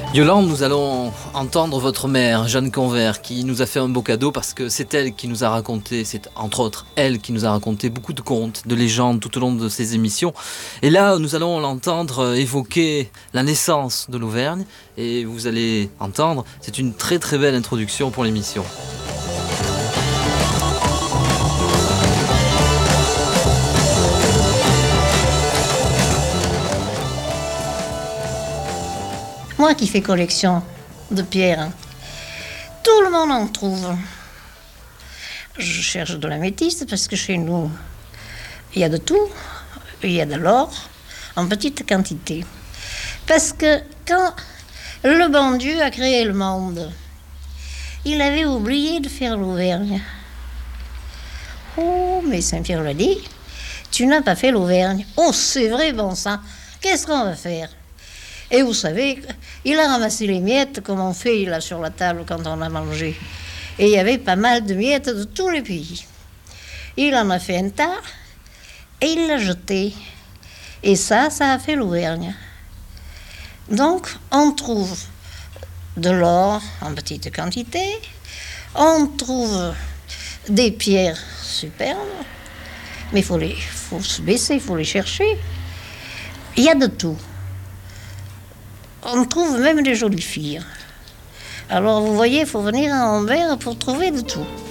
Yolande, nous allons entendre votre mère, Jeanne Convert, qui nous a fait un beau cadeau parce que c'est elle qui nous a raconté, c'est entre autres elle qui nous a raconté beaucoup de contes, de légendes tout au long de ses émissions. Et là, nous allons l'entendre évoquer la naissance de l'Auvergne et vous allez entendre, c'est une très très belle introduction pour l'émission. Moi qui fais collection de pierres, tout le monde en trouve. Je cherche de la métisse parce que chez nous, il y a de tout. Il y a de l'or en petite quantité. Parce que quand le bon Dieu a créé le monde, il avait oublié de faire l'Auvergne. Oh, mais Saint-Pierre l'a dit, tu n'as pas fait l'Auvergne. Oh, c'est vrai, bon sang, qu'est-ce qu'on va faire? Et vous savez, il a ramassé les miettes comme on fait là sur la table quand on a mangé. Et il y avait pas mal de miettes de tous les pays. Il en a fait un tas et il l'a jeté. Et ça a fait l'Auvergne. Donc, on trouve de l'or en petite quantité, on trouve des pierres superbes, mais il faut se baisser, il faut les chercher. Il y a de tout. On trouve même des jolies filles. Alors vous voyez, il faut venir à Ambert pour trouver de tout.